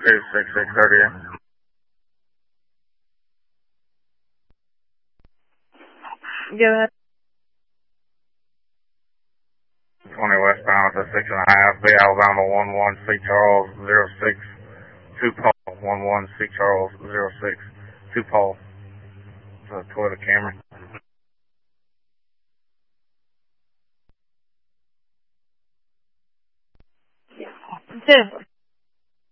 26630. 20 westbound to 6.5, B Alabama 11 C Charles 06 2 Paul 11 C Charles 06 2 Paul. It's a Toyota Camry. 2.